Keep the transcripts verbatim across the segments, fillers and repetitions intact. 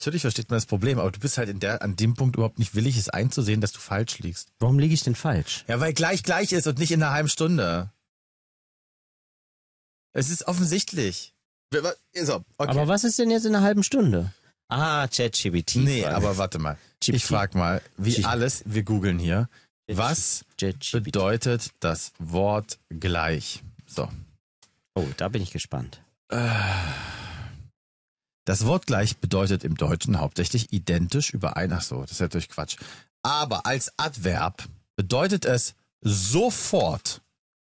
Natürlich versteht man das Problem, aber du bist halt in der, an dem Punkt überhaupt nicht willig, es einzusehen, dass du falsch liegst. Warum liege ich denn falsch? Ja, weil gleich gleich ist und nicht in einer halben Stunde. Es ist offensichtlich. So, okay. Aber was ist denn jetzt in einer halben Stunde? Ah, ChatGPT. Nee, aber warte mal. G P T. Ich frag mal, wie G- alles, wir googeln hier. Was ChatGPT. bedeutet das Wort gleich? So. Oh, da bin ich gespannt. Das Wort gleich bedeutet im Deutschen hauptsächlich identisch, überein. Ach so, das ist ja natürlich Quatsch. Aber als Adverb bedeutet es sofort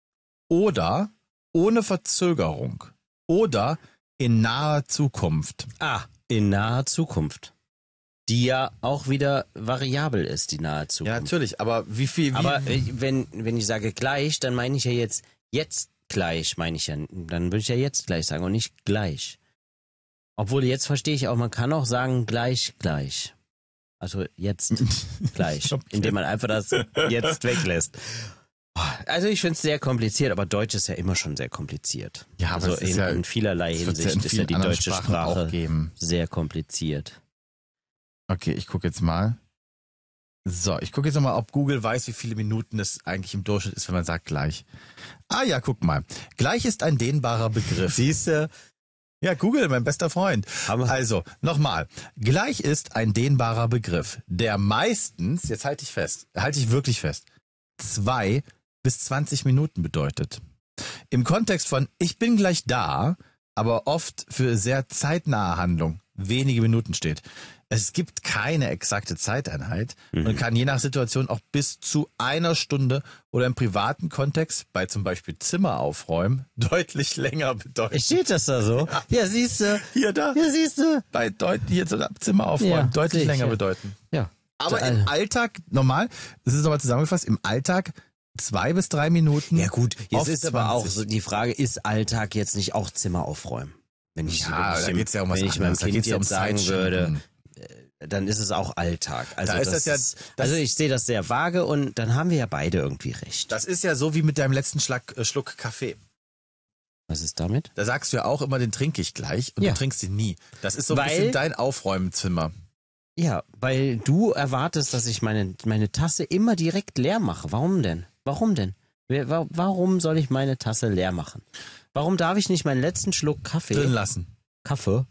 oder ohne Verzögerung oder in naher Zukunft. Ah, in naher Zukunft. Die ja auch wieder variabel ist, die nahe Zukunft. Ja, natürlich, aber wie viel... Wie, Aber äh, wenn, wenn ich sage gleich, dann meine ich ja jetzt, jetzt gleich, meine ich ja, dann würde ich ja jetzt gleich sagen und nicht gleich. Obwohl, jetzt verstehe ich auch, man kann auch sagen gleich, gleich. Also jetzt gleich, Okay. indem man einfach das jetzt weglässt. Also ich finde es sehr kompliziert, aber Deutsch ist ja immer schon sehr kompliziert. Ja, aber also es ist in, ja- in vielerlei das wird's ja in Hinsicht ist ja vielen die anderen deutsche Sprachen Sprache auch geben. sehr kompliziert. Okay, ich gucke jetzt mal. So, ich gucke jetzt nochmal, ob Google weiß, wie viele Minuten es eigentlich im Durchschnitt ist, wenn man sagt gleich. Ah ja, guck mal. Gleich ist ein dehnbarer Begriff. Siehst du? Ja, Google, mein bester Freund. Hammer. Also, nochmal. Gleich ist ein dehnbarer Begriff, der meistens, jetzt halte ich fest, halte ich wirklich fest, zwei bis zwanzig Minuten bedeutet. Im Kontext von ich bin gleich da, aber oft für sehr zeitnahe Handlung wenige Minuten steht. Es gibt keine exakte Zeiteinheit Mhm. und kann je nach Situation auch bis zu einer Stunde oder im privaten Kontext, bei zum Beispiel Zimmer aufräumen, deutlich länger bedeuten. Steht das da so? Ja, siehst du. Hier, da, Ja, siehst du. bei deut hier so Zimmer aufräumen, Ja, deutlich sehe ich, länger ja. bedeuten. Ja. Aber Da- im Alltag, normal, das ist nochmal zusammengefasst, im Alltag zwei bis drei Minuten. Ja gut, jetzt oft ist aber auch zwanzig. so die Frage, ist Alltag jetzt nicht auch Zimmer aufräumen? Wenn ich, Ja, wenn ich da dem- geht's ja um was wenn ich meinem anderes. Da Kind geht's ja um jetzt sagen Zeitschinden. würde, dann ist es auch Alltag. Also Da ist das ja- das- also ich sehe das sehr vage und dann haben wir ja beide irgendwie recht. Das ist ja so wie mit deinem letzten Schlag, äh, Schluck Kaffee. Was ist damit? Da sagst du ja auch immer, den trinke ich gleich und Ja. du trinkst ihn nie. Das ist so ein Weil- bisschen dein Aufräumzimmer. Ja, weil du erwartest, dass ich meine, meine Tasse immer direkt leer mache. Warum denn? Warum denn? Wer- wa- Warum soll ich meine Tasse leer machen? Warum darf ich nicht meinen letzten Schluck Kaffee, Drin lassen. Kaffee,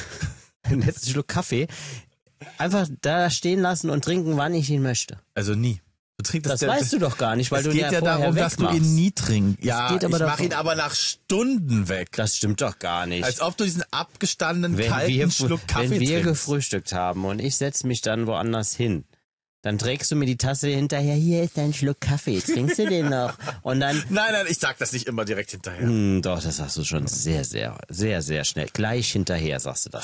den letzten Schluck Kaffee einfach da stehen lassen und trinken, wann ich ihn möchte? Also nie. Du trinkst Das weißt du doch gar nicht, weil es du ihn geht ja ja vorher darum, dass du wegmachst. ihn nie trinkst. Ja, geht aber ich mach davon- ihn aber nach Stunden weg. Das stimmt doch gar nicht. Als ob du diesen abgestandenen, wenn kalten wir, Schluck Kaffee wenn wir trinkst. gefrühstückt haben und ich setze mich dann woanders hin, dann trägst du mir die Tasse hinterher, hier ist ein Schluck Kaffee, trinkst du den noch? Und dann, Nein, nein, ich sag das nicht immer direkt hinterher. hm, doch, das sagst du schon sehr, sehr, sehr, sehr schnell. Gleich hinterher sagst du das.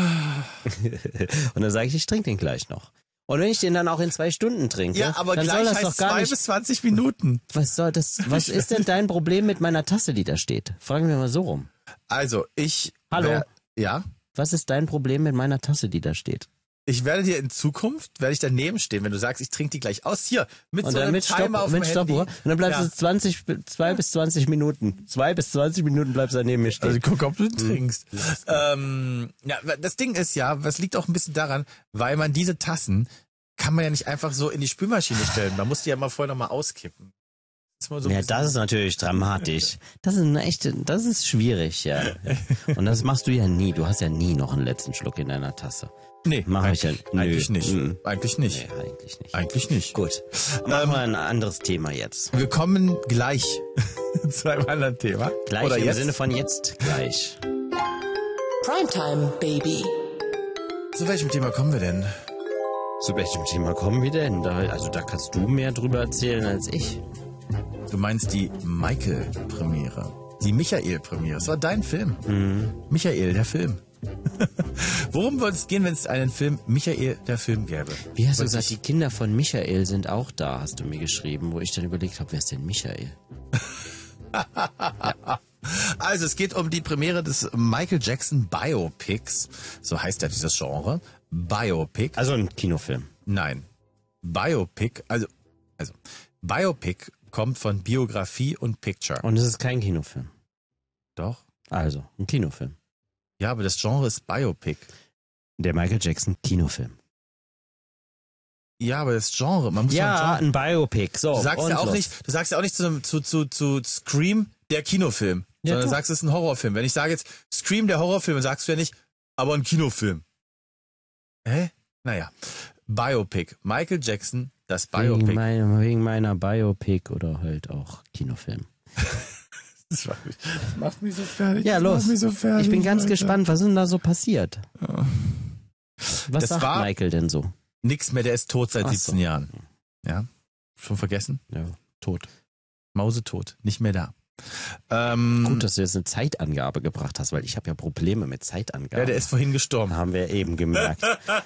Und dann sage ich, ich trinke den gleich noch. Und wenn ich den dann auch in zwei Stunden trinke, Ja, aber dann gleich soll das heißt doch gar zwei nicht. bis zwanzig Minuten. Was soll das? Was ist denn dein Problem mit meiner Tasse, die da steht? Fragen wir mal so rum. Also, ich... Hallo? Wär, ja? Was ist dein Problem mit meiner Tasse, die da steht? Ich werde dir in Zukunft, werde ich daneben stehen, wenn du sagst, ich trinke die gleich aus. Hier, mit Und so dann einem mit Timer Stopp, auf mit dem Stoppuhr. Handy. Und dann bleibst Ja. du zwanzig, zwei bis zwanzig Minuten. Zwei bis zwanzig Minuten bleibst du neben mir stehen. Also guck, ob du ihn Hm. trinkst. Ähm, ja, das Ding ist ja, was liegt auch ein bisschen daran, weil man diese Tassen kann man ja nicht einfach so in die Spülmaschine stellen. Man muss die ja mal vorher nochmal auskippen. Das ist mal so ein Ja, bisschen- das ist natürlich dramatisch. Das ist eine echte, das ist schwierig, ja. Und das machst du ja nie. Du hast ja nie noch einen letzten Schluck in deiner Tasse. Nee, Mach ich ja. eigentlich, Nö. eigentlich nicht. Mhm. Eigentlich nicht. Nee, eigentlich nicht. Eigentlich nicht. Gut. Machen wir ein anderes Thema jetzt. Wir kommen gleich zu einem anderen Thema. Gleich Oder im jetzt? Sinne von jetzt gleich. Primetime Baby. Zu welchem Thema kommen wir denn? Zu welchem Thema kommen wir denn? Da, also da kannst du mehr drüber erzählen als ich. Du meinst die Michael-Premiere. Die Michael-Premiere. Das war dein Film. Mhm. Michael, der Film. Worum würde es gehen, wenn es einen Film Michael, der Film gäbe? Wie hast du Weiß gesagt, ich- die Kinder von Michael sind auch da, hast du mir geschrieben, wo ich dann überlegt habe, wer ist denn Michael? Also es geht um die Premiere des Michael Jackson Biopics. So heißt ja dieses Genre. Biopic. Also ein Kinofilm. Nein. Biopic, also, also Biopic kommt von Biografie und Picture. Und es ist kein Kinofilm. Doch. Also, ein Kinofilm. Ja, aber das Genre ist Biopic. Der Michael Jackson Kinofilm. Ja, aber das Genre, man muss Ja, schon ein Biopic. So, Du sagst und ja auch los. nicht, du sagst ja auch nicht zu, zu, zu, zu Scream, der Kinofilm, Ja, sondern klar. sagst, es ist ein Horrorfilm. Wenn ich sage jetzt Scream, der Horrorfilm, dann sagst du ja nicht, aber ein Kinofilm. Hä? Naja. Biopic. Michael Jackson, das Wegen, Biopic. mein, wegen meiner Biopic oder halt auch Kinofilm. Das macht mich, das macht mich so fertig. Ja, das los. Macht mich so fertig, Ich bin ganz Alter. gespannt, was ist denn da so passiert? Was Das sagt war- Michael denn so? Nix mehr, der ist tot seit Ach so. siebzehn Jahren. Ja? Schon vergessen? Ja, tot. Mausetot. Nicht mehr da. Ähm, Gut, dass du jetzt eine Zeitangabe gebracht hast, weil ich habe ja Probleme mit Zeitangaben. ja, der ist vorhin gestorben. Haben wir eben gemerkt.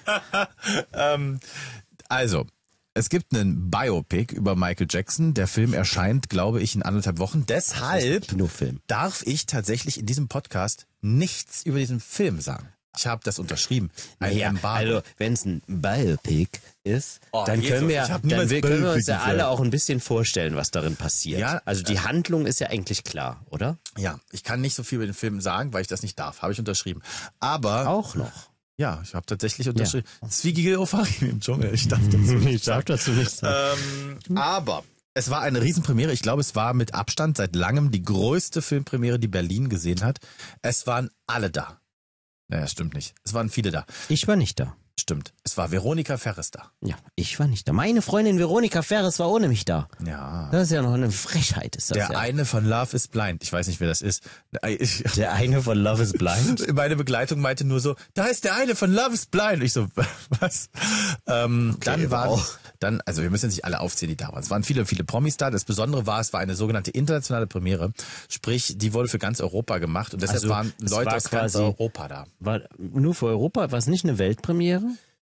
ähm, also, es gibt einen Biopic über Michael Jackson. Der Film erscheint, glaube ich, in anderthalb Wochen. Deshalb Kinofilm. darf ich tatsächlich in diesem Podcast nichts über diesen Film sagen. Ich habe das unterschrieben. Ein Ja, Embargo. also wenn es ein Biopic ist, Oh, dann Jesus, können wir, ich hab dann niemals wir, können wir uns Biopic ja gesagt. alle auch ein bisschen vorstellen, was darin passiert. Ja, also die Handlung ist ja eigentlich klar, oder? Ja, ich kann nicht so viel über den Film sagen, weil ich das nicht darf. Habe ich unterschrieben. Aber Auch noch. ja, ich habe tatsächlich unterschrieben. Das ist wie Gigel Ofarim im Dschungel. Ich darf dazu Ich darf dazu nichts sagen. Ähm, aber es war eine Riesenpremiere. Ich glaube, es war mit Abstand seit langem die größte Filmpremiere, die Berlin gesehen hat. Es waren alle da. Naja, stimmt nicht. Es waren viele da. Ich war nicht da. Stimmt. Es war Veronika Ferres da. Ja, ich war nicht da. Meine Freundin Veronika Ferres war ohne mich da. Ja. Das ist ja noch eine Frechheit, ist das Der ja. eine von Love is Blind. Ich weiß nicht, wer das ist. Ich, Der eine von Love is Blind? meine Begleitung meinte nur so, da ist der eine von Love is Blind. Ich so, was? Ähm, dann waren, wow. dann, also wir müssen jetzt nicht alle aufzählen, die da waren. Es waren viele, viele Promis da. Das Besondere war, es war eine sogenannte internationale Premiere. Sprich, die wurde für ganz Europa gemacht und deshalb Also, waren es Leute war aus ganz quasi- Europa da. War nur für Europa? War es nicht eine Weltpremiere?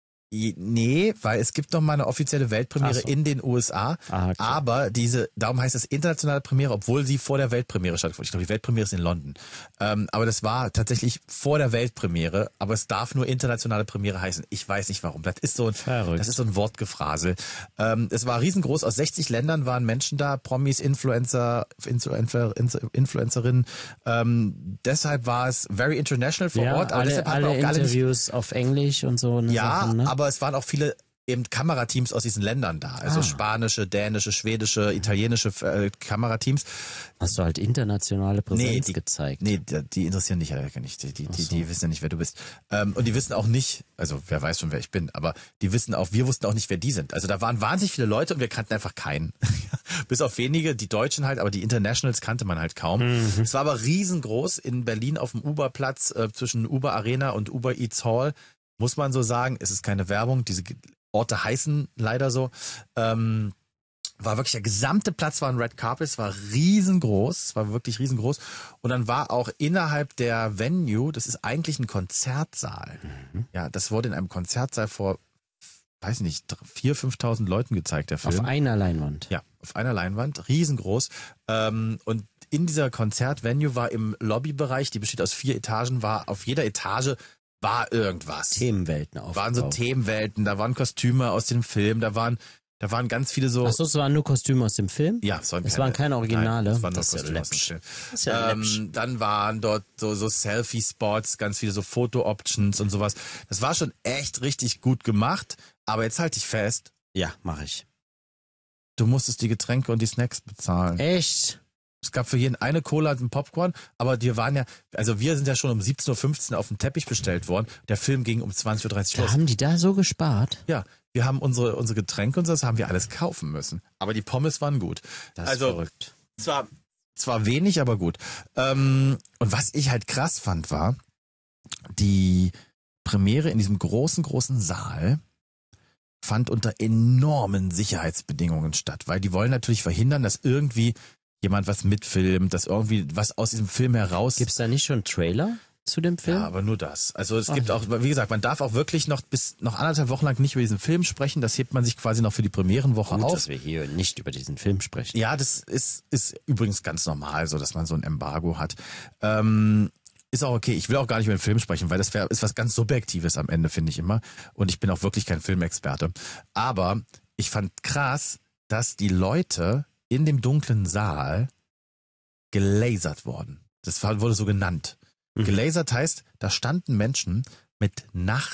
I- Nee, weil es gibt noch mal eine offizielle Weltpremiere Ach so. in den U S A, Ah, okay. aber diese, darum heißt es internationale Premiere, obwohl sie vor der Weltpremiere stattgefunden. Ich glaube, die Weltpremiere ist in London. Ähm, aber das war tatsächlich vor der Weltpremiere, aber es darf nur internationale Premiere heißen. Ich weiß nicht warum. Das ist so ein, Verrückt. das ist so ein Wortgefrasel. Ähm, es war riesengroß. Aus sechzig Ländern waren Menschen da, Promis, Influencer, Influencer, Influencerinnen. Ähm, deshalb war es very international vor ja, Ort. Aber alle, deshalb hat man alle auch alle nicht Interviews auf Englisch und so. eine ja, Sachen, ne? aber es waren auch viele eben Kamerateams aus diesen Ländern da. Also Ah. spanische, dänische, schwedische, italienische äh, Kamerateams. Hast du halt internationale Präsenz die, gezeigt. Nee, die, die interessieren dich ja nicht. Die, die, die, die wissen ja nicht, wer du bist. Ähm, und die wissen auch nicht, also wer weiß schon, wer ich bin, aber die wissen auch, wir wussten auch nicht, wer die sind. Also da waren wahnsinnig viele Leute und wir kannten einfach keinen. Bis auf wenige, die Deutschen halt, aber die Internationals kannte man halt kaum. Mhm. Es war aber riesengroß in Berlin auf dem Uberplatz äh, zwischen Uber Arena und Uber Eats Hall. Muss man so sagen, es ist keine Werbung, diese Orte heißen leider so. Ähm, war wirklich, der gesamte Platz war ein Red Carpet, es war riesengroß, es war wirklich riesengroß. Und dann war auch innerhalb der Venue, das ist eigentlich ein Konzertsaal. Mhm. Ja, das wurde in einem Konzertsaal vor, weiß nicht, viertausend, fünftausend Leuten gezeigt, der Film. Auf einer Leinwand. Ja, auf einer Leinwand, riesengroß. Ähm, und in dieser Konzertvenue war im Lobbybereich, die besteht aus vier Etagen, war auf jeder Etage war irgendwas. Themenwelten aufgebaut. Waren so Themenwelten, da waren Kostüme aus dem Film, da waren, da waren ganz viele so. Ach so, es waren nur Kostüme aus dem Film? Ja, es waren Es keine, waren keine Originale. Nein, es waren nur Das ist ja Kostüme aus dem läppsch. Film. Das ist ja läppsch. Ähm, dann waren dort so, so Selfie-Spots, ganz viele so Foto-Options und sowas. Das war schon echt richtig gut gemacht, aber jetzt halt dich fest, Ja, mache ich. du musstest die Getränke und die Snacks bezahlen. Echt? Es gab für jeden eine Cola und ein Popcorn, aber wir waren ja, also wir sind ja schon um siebzehn Uhr fünfzehn auf den Teppich bestellt worden. Der Film ging um zwanzig Uhr dreißig Da los. haben die da so gespart? Ja, wir haben unsere, unsere Getränke und so, das haben wir alles kaufen müssen. Aber die Pommes waren gut. Das also, ist verrückt. zwar, zwar wenig, aber gut. Ähm, und was ich halt krass fand, war, die Premiere in diesem großen, großen Saal fand unter enormen Sicherheitsbedingungen statt, weil die wollen natürlich verhindern, dass irgendwie jemand was mitfilmt, dass irgendwie was aus diesem Film heraus... Gibt's da nicht schon einen Trailer zu dem Film? Ja, aber nur das. Also es Ach. gibt auch, wie gesagt, man darf auch wirklich noch bis noch anderthalb Wochen lang nicht über diesen Film sprechen. Das hebt man sich quasi noch für die Premierenwoche Gut, auf. dass wir hier nicht über diesen Film sprechen. Ja, das ist, ist übrigens ganz normal, so dass man so ein Embargo hat. Ähm, ist auch okay. Ich will auch gar nicht über den Film sprechen, weil das wär, ist was ganz Subjektives am Ende, finde ich immer. Und ich bin auch wirklich kein Filmexperte. Aber ich fand krass, dass die Leute in dem dunklen Saal gelasert wurden. Das war- wurde so genannt. Mhm. Gelasert heißt, da standen Menschen mit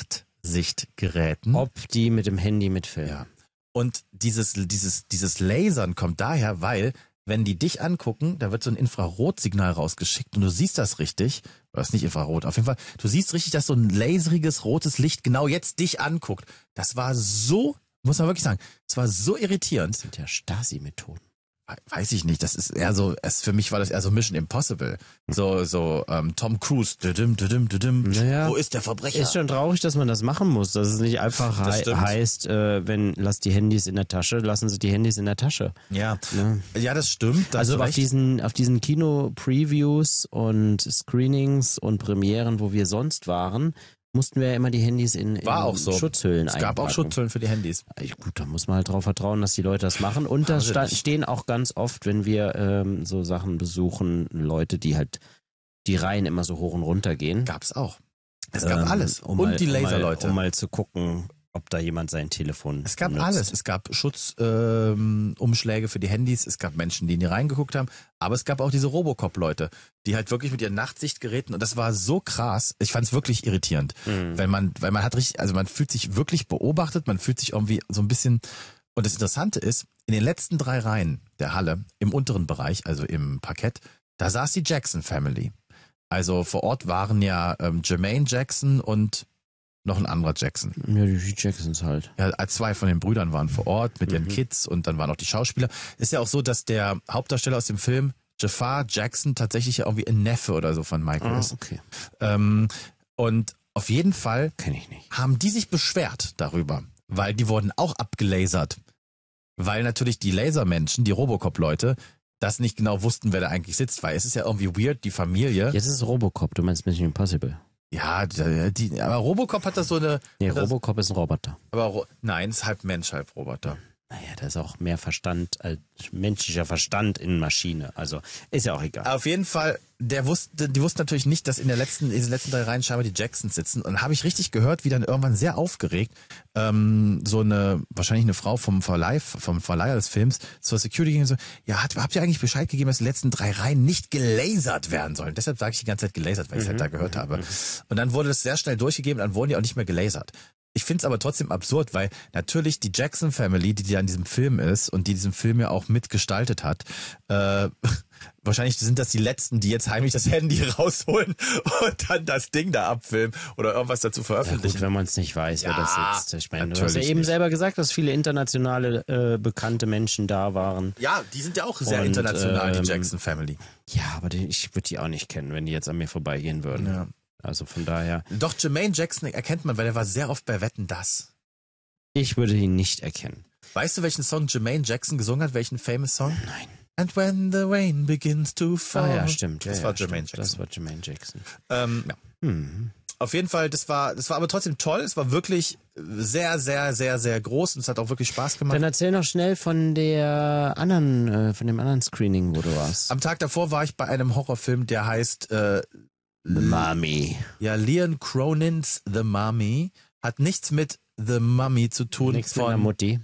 Nachtsichtgeräten. Ob die mit dem Handy mitfilmen. Ja. Und dieses, dieses, dieses Lasern kommt daher, weil, wenn die dich angucken, da wird so ein Infrarotsignal rausgeschickt und du siehst das richtig. Oder ist nicht Infrarot, auf jeden Fall. Du siehst richtig, dass so ein laseriges rotes Licht genau jetzt dich anguckt. Das war so, muss man wirklich sagen, es war so irritierend. Das sind ja Stasi-Methoden. Weiß ich nicht, das ist eher so, es, für mich war das eher so Mission Impossible. So, so, ähm, Tom Cruise, düdüm, düdüm, düdüm. Naja, Wo ist der Verbrecher? Ist schon traurig, dass man das machen muss, dass es nicht einfach Das hei stimmt. heißt, äh, wenn, lass die Handys in der Tasche, lassen Sie die Handys in der Tasche. Ja, Ne? ja, das stimmt. da hast Also du auf recht. diesen, auf diesen Kino-Previews und Screenings und Premieren, wo wir sonst waren, mussten wir ja immer die Handys in, in War auch so. Schutzhüllen Es gab auch einpacken. Schutzhüllen für die Handys. Ja, gut, da muss man halt drauf vertrauen, dass die Leute das machen. Und da Haben sie sta- nicht. stehen auch ganz oft, wenn wir ähm, so Sachen besuchen, Leute, die halt die Reihen immer so hoch und runter gehen. Gab's auch. Es gab Ähm, alles. um Und mal, die um mal, Laserleute. Um mal zu gucken, ob da jemand sein Telefon Es gab benutzt. alles. Es gab Schutzumschläge ähm, Umschläge für die Handys. Es gab Menschen, die in die reingeguckt haben. Aber es gab auch diese Robocop-Leute, die halt wirklich mit ihren Nachtsichtgeräten, und das war so krass. Ich fand es wirklich irritierend. Mhm. Weil man, weil man hat richtig, also man fühlt sich wirklich beobachtet, man fühlt sich irgendwie so ein bisschen. Und das Interessante ist, in den letzten drei Reihen der Halle, im unteren Bereich, also im Parkett, da saß die Jackson Family. Also vor Ort waren ja ähm, Jermaine Jackson und noch ein anderer Jackson. Ja, die Jacksons halt. Ja, zwei von den Brüdern waren vor Ort mit ihren Mhm. Kids und dann waren auch die Schauspieler. Ist ja auch so, dass der Hauptdarsteller aus dem Film, Jafar Jackson, tatsächlich ja irgendwie ein Neffe oder so von Michael Ah, ist. okay. Ähm, und auf jeden Fall Kenn ich nicht. haben die sich beschwert darüber, weil die wurden auch abgelasert. Weil natürlich die Lasermenschen, die Robocop-Leute, das nicht genau wussten, wer da eigentlich sitzt, weil es ist ja irgendwie weird, die Familie. Jetzt ist es Robocop, du meinst Mission Impossible. Ja, die, die, aber Robocop hat da so eine. Nee, das, Robocop ist ein Roboter. aber Ro- nein, ist halb Mensch, halb Roboter. Naja, da ist auch mehr Verstand als menschlicher Verstand in Maschine. Also ist ja auch egal. Auf jeden Fall, der wusste, die wussten natürlich nicht, dass in der letzten, in den letzten drei Reihen scheinbar die Jacksons sitzen. Und habe ich richtig gehört, wie dann irgendwann sehr aufgeregt ähm, so eine, wahrscheinlich eine Frau vom Verleih, vom Verleiher des Films zur Security ging und so, ja, hat, habt ihr eigentlich Bescheid gegeben, dass die letzten drei Reihen nicht gelasert werden sollen? Deshalb sage ich die ganze Zeit gelasert, weil ich es halt da gehört habe. Und dann wurde das sehr schnell durchgegeben, dann wurden die auch nicht mehr gelasert. Ich finde es aber trotzdem absurd, weil natürlich die Jackson Family, die da in diesem Film ist und die diesen Film ja auch mitgestaltet hat, äh, wahrscheinlich sind das die Letzten, die jetzt heimlich das Handy rausholen und dann das Ding da abfilmen oder irgendwas dazu Ja veröffentlichen. gut, wenn man es nicht weiß, wer Ja, das sitzt. Ich meine, du hast ja natürlich eben nicht. selber gesagt, dass viele internationale äh, bekannte Menschen da waren. Ja, die sind ja auch sehr Und, international, ähm, die Jackson Family. Ja, aber die, ich würde die auch nicht kennen, wenn die jetzt an mir vorbeigehen würden. Ja. Also von daher, Doch, Jermaine Jackson erkennt man, weil der war sehr oft bei Wetten, das. ich würde ihn nicht erkennen. Weißt du, welchen Song Jermaine Jackson gesungen hat? Welchen famous Song? Nein. And when the rain begins to fall. Ah ja, stimmt. Ja, Das ja, war Jermaine stimmt. Jackson. Das war Jermaine Jackson. Ähm, ja. Hm. Auf jeden Fall, das war, das war aber trotzdem toll. Es war wirklich sehr, sehr, sehr, sehr groß und es hat auch wirklich Spaß gemacht. Dann erzähl noch schnell von der anderen, äh, von dem anderen Screening, wo du warst. Am Tag davor war ich bei einem Horrorfilm, der heißt äh, The Mummy. ja, Leon Cronin's The Mummy. Hat nichts mit The Mummy zu tun, Nichts mit einer von, Mutti.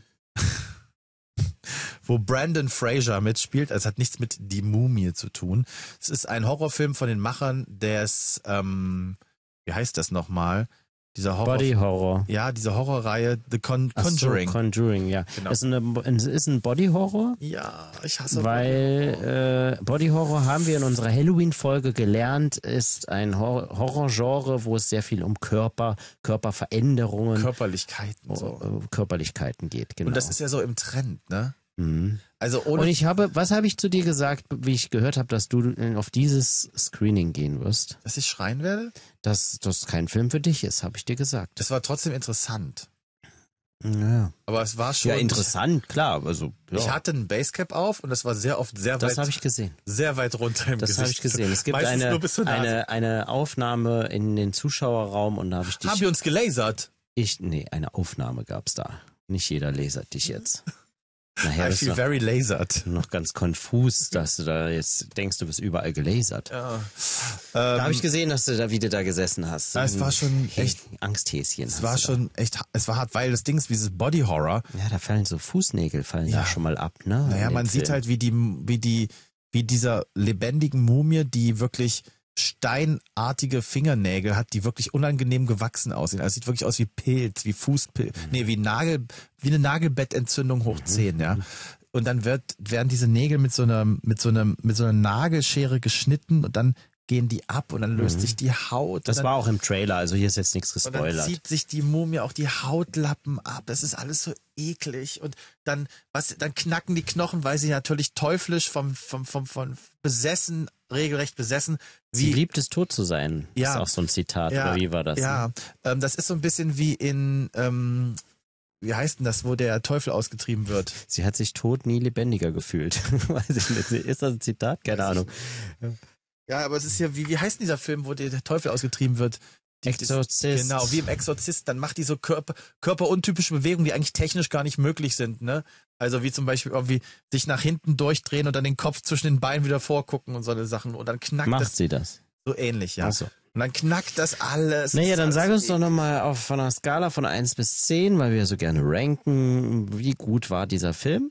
wo Brandon Fraser mitspielt. Es hat nichts mit Die Mumie zu tun. Es ist ein Horrorfilm von den Machern des, ähm, wie heißt das nochmal? Dieser Horror. Body Horror. Ja, diese Horrorreihe The Con Ach so, Conjuring. Conjuring, ja. Genau. Das ist, eine, es ist ein Body Horror. ja, ich hasse Weil äh, Body Horror haben wir in unserer Halloween-Folge gelernt, ist ein Hor Horrorgenre, wo es sehr viel um Körper, Körperveränderungen, Körperlichkeiten so. äh, Körperlichkeiten geht. Genau. Und das ist ja so im Trend, ne? mhm. Also ohne Und ich habe, was habe ich zu dir gesagt, wie ich gehört habe, dass du auf dieses Screening gehen wirst? dass ich schreien werde? Dass das kein Film für dich ist, habe ich dir gesagt. Das war trotzdem interessant. Ja, Aber es war schon ja interessant, klar. Also ja. Ich hatte ein Basecap auf und das war sehr oft sehr das weit, habe ich gesehen. sehr weit runter im Das Gesicht. habe ich gesehen. Es gibt Meistens eine, nur bis zur Nase. eine, eine Aufnahme in den Zuschauerraum und da habe ich dich. Haben wir uns gelasert? Ich, nee, eine Aufnahme gab's da. Nicht jeder lasert dich jetzt. Nachher I ist feel noch, very lasered. noch ganz konfus, dass du da jetzt denkst, du bist überall gelasert. Ja. Da Ähm, habe ich gesehen, dass du da wieder da gesessen hast. Ja, es war schon echt- Angsthäschen. es hast war du schon echt, es war hart, weil das Ding ist, dieses Body Horror. Da. Ja, da fallen so Fußnägel, fallen Ja. da schon mal ab, ne? Naja, in man dem sieht Film. halt, wie die, wie die, wie dieser lebendigen Mumie, die wirklich steinartige Fingernägel hat, die wirklich unangenehm gewachsen aussehen. Also sieht wirklich aus wie Pilz, wie Fußpilz, mhm. nee, wie Nagel, wie eine Nagelbettentzündung hoch zehn, mhm. ja. Und dann wird, werden diese Nägel mit so einer, mit so einer, mit so einer Nagelschere geschnitten und dann gehen die ab und dann löst mhm. sich die Haut. Das dann, war auch im Trailer, also hier ist jetzt nichts gespoilert. Und dann zieht sich die Mumie auch die Hautlappen ab. Das ist alles so eklig. Und dann, was, dann knacken die Knochen, weil sie natürlich teuflisch vom, vom, vom, vom besessen, regelrecht besessen. Wie, sie liebt es, tot zu sein. Ja, ist auch so ein Zitat, ja, oder wie war das? Ja, ähm, das ist so ein bisschen wie in, ähm, wie heißt denn das, wo der Teufel ausgetrieben wird? Sie hat sich tot nie lebendiger gefühlt. Weiß ich nicht. Ist das ein Zitat? Keine Weiß Ahnung. Ja. Ja, aber es ist ja, wie, wie heißt denn dieser Film, wo der Teufel ausgetrieben wird? Die, Exorzist. Genau, wie im Exorzist. Dann macht die so Körper, körperuntypische Bewegungen, die eigentlich technisch gar nicht möglich sind, ne? Also wie zum Beispiel irgendwie sich nach hinten durchdrehen und dann den Kopf zwischen den Beinen wieder vorgucken und so eine Sachen. Und dann knackt Macht das. sie das? So ähnlich, ja. Ach so. Und dann knackt das alles. Naja, dann alles sag uns doch nochmal auf von einer Skala von eins bis zehn, weil wir so gerne ranken, wie gut war dieser Film?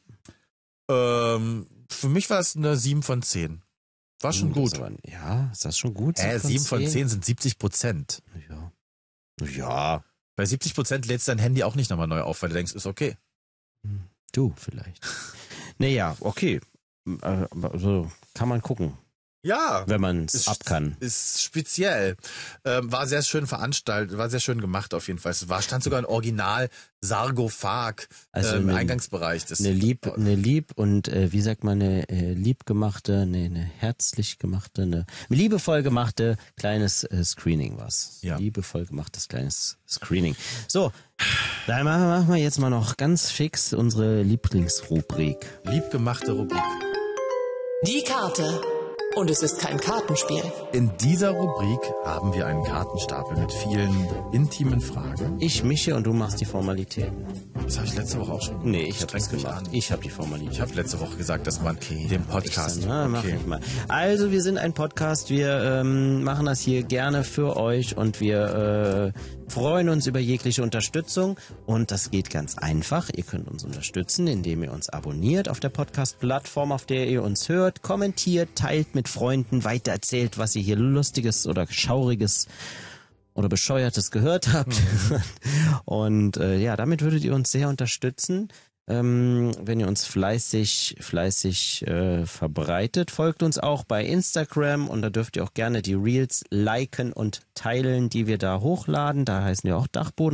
Ähm, für mich war es eine sieben von zehn. War schon uh, gut. Aber, ja, ist das schon gut? Äh, sieben von zehn sind siebzig Prozent. Ja. Ja. Bei siebzig Prozent lädst du dein Handy auch nicht nochmal neu auf, weil du denkst, ist okay. Du vielleicht. Naja, okay. Also kann man gucken. Ja. Wenn man es ab kann. Ist speziell. Ähm, war sehr schön veranstaltet, war sehr schön gemacht auf jeden Fall. Es war, stand sogar ein Original Sargophag also im eine, Eingangsbereich. Des eine lieb, eine lieb und äh, wie sagt man, eine äh, liebgemachte, eine, eine herzlich gemachte, eine liebevoll gemachte kleines äh, Screening war's. Ja. Liebevoll gemachtes kleines Screening. So, dann machen, machen wir jetzt mal noch ganz fix unsere Lieblingsrubrik. Liebgemachte Rubrik. Die Karte. Und es ist kein Kartenspiel. In dieser Rubrik haben wir einen Kartenstapel mit vielen intimen Fragen. Ich mische und du machst die Formalitäten. Das habe ich letzte Woche auch schon gemacht. Nee, ich habe das gemacht. Ich habe die Formalitäten. Ich habe letzte Woche gesagt, dass man okay, den Podcast... Ich dann, na, okay. mach ich mal. Also, wir sind ein Podcast. Wir ähm, machen das hier gerne für euch und wir äh, freuen uns über jegliche Unterstützung. Und das geht ganz einfach. Ihr könnt uns unterstützen, indem ihr uns abonniert auf der Podcast-Plattform, auf der ihr uns hört, kommentiert, teilt mit Freunden, weitererzählt, was ihr hier Lustiges oder Schauriges oder Bescheuertes gehört habt. Mhm. Und äh, ja, damit würdet ihr uns sehr unterstützen, ähm, wenn ihr uns fleißig, fleißig äh, verbreitet. Folgt uns auch bei Instagram und da dürft ihr auch gerne die Reels liken und teilen, die wir da hochladen. Da heißen wir auch Dachboden